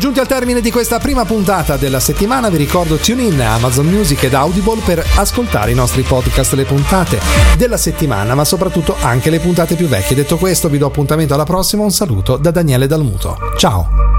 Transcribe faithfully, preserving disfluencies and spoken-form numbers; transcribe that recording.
Giunti al termine di questa prima puntata della settimana, vi ricordo TuneIn, Amazon Music ed Audible per ascoltare i nostri podcast, le puntate della settimana, ma soprattutto anche le puntate più vecchie. Detto questo, vi do appuntamento alla prossima. Un saluto da Daniele Dalmuto. Ciao!